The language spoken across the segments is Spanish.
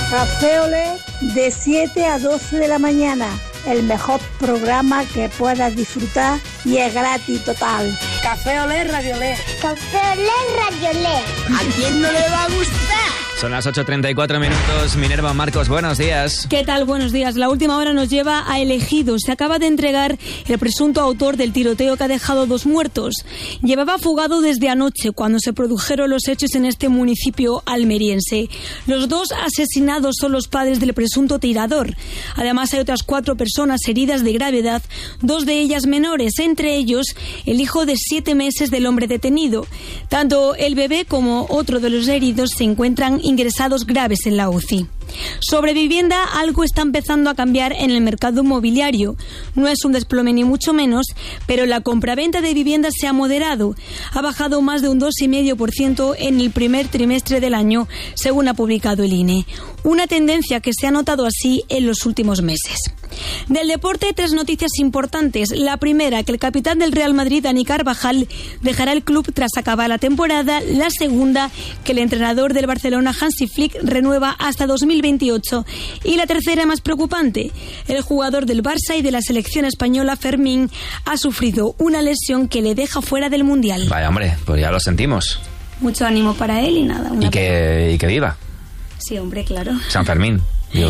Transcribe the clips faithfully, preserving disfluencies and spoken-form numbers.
Café Olé de siete a doce de la mañana. El mejor programa que puedas disfrutar y es gratis total. Café Olé, Radio Olé. Café Olé, Radio Olé. ¿A quién no le va a gustar? Son las ocho treinta y cuatro minutos. Minerva, Marcos, buenos días. ¿Qué tal? Buenos días. La última hora nos lleva a Elegido. Se acaba de entregar el presunto autor del tiroteo que ha dejado dos muertos. Llevaba fugado desde anoche cuando se produjeron los hechos en este municipio almeriense. Los dos asesinados son los padres del presunto tirador. Además hay otras cuatro personas heridas de gravedad, dos de ellas menores, entre ellos el hijo de siete meses del hombre detenido. Tanto el bebé como otro de los heridos se encuentran ingresados graves en la U C I. Sobre vivienda, algo está empezando a cambiar en el mercado inmobiliario. No es un desplome ni mucho menos, pero la compraventa de viviendas se ha moderado. Ha bajado más de un dos coma cinco por ciento en el primer trimestre del año, según ha publicado el I N E. Una tendencia que se ha notado así en los últimos meses. Del deporte, tres noticias importantes. La primera, que el capitán del Real Madrid, Dani Carvajal, dejará el club tras acabar la temporada. La segunda, que el entrenador del Barcelona, Hansi Flick, renueva hasta dos mil veintiocho. Y la tercera, más preocupante, el jugador del Barça y de la selección española, Fermín, ha sufrido una lesión que le deja fuera del Mundial. Vaya, hombre, pues ya lo sentimos. Mucho ánimo para él y nada. Una y, que, y que viva. Sí, hombre, claro. San Fermín, digo.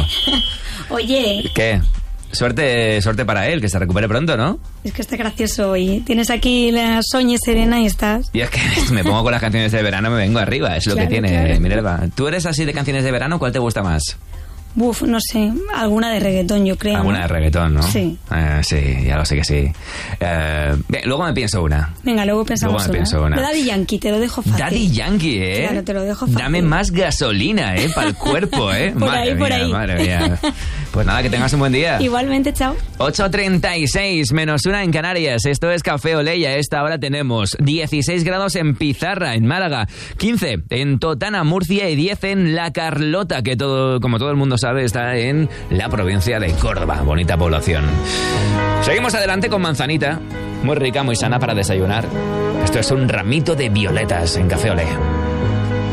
Oye. ¿Qué? Suerte, suerte para él, que se recupere pronto, ¿no? Es que está gracioso hoy. Tienes aquí la Soñe Serena y estás... Y es que me pongo con las canciones de verano, me vengo arriba, es lo claro, que tiene, claro. Minerva. ¿Tú eres así de canciones de verano? ¿Cuál te gusta más? Buf, no sé, alguna de reggaetón, yo creo. Alguna ¿no? de reggaetón, ¿no? Sí. Eh, sí, ya lo sé que sí. Eh, bien, luego me pienso una. Venga, luego pensamos luego me una. Pienso una. De Daddy Yankee, te lo dejo fácil. Daddy Yankee, ¿eh? Claro, te lo dejo fácil. Dame más gasolina, ¿eh? Para el cuerpo, ¿eh? Por madre ahí, mía, por ahí. Madre mía. Pues nada, que tengas un buen día. Igualmente, chao. ocho treinta y seis menos una en Canarias. Esto es Café Olé y a esta hora tenemos dieciséis grados en Pizarra, en Málaga, quince en Totana, Murcia y diez en La Carlota, que todo, como todo el mundo sabe, está en la provincia de Córdoba. Bonita población. Seguimos adelante con manzanita, muy rica, muy sana para desayunar. Esto es un ramito de violetas en Café Olé.